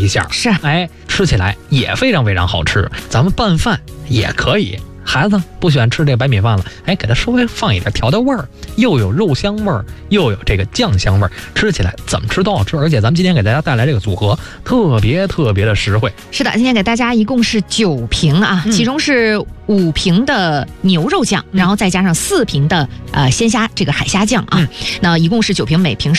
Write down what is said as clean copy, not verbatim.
一下， 是， 吃起来也非常非常好吃。咱们拌饭也可以。孩子不喜欢吃这白米饭了，给他稍微放一点调味儿，又有肉香味儿，又有这个酱香味儿，吃起来怎么吃都好吃。而且咱们今天给大家带来这个组合特别的实惠。 是的，今天给大家一共是9瓶啊，其中是5瓶的牛肉酱，然后再加上4瓶的鲜虾这个海虾酱啊，那一共是9瓶，每瓶